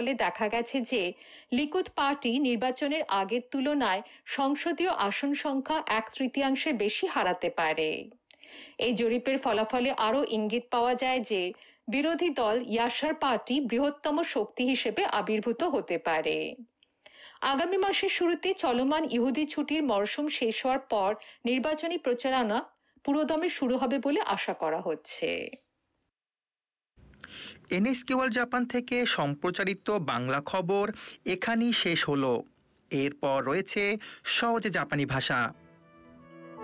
ফলাফলে দেখা গেছে যে লিকুদ পার্টি নির্বাচনের আগের তুলনায় সংসদীয় আসন সংখ্যা 1/3 বেশি হারাতে পারে। এই জরিপের ফলাফলে আরও ইঙ্গিত পাওয়া যায় যে বিরোধী দল ইয়াশার পার্টি বৃহত্তম শক্তি হিসেবে আবির্ভূত হতে পারে। আগামী মাসের শুরুতে চলমান ইহুদি ছুটির মরশুম শেষ হওয়ার পর নির্বাচনী প্রচারণা পুরোদমে শুরু হবে বলে আশা করা হচ্ছে। এনএসকে ওয়ার্ল্ড জাপান থেকে সম্প্রচারিত বাংলা খবর এখানেই শেষ হলো। এরপর রয়েছে সহজে জাপানি ভাষা।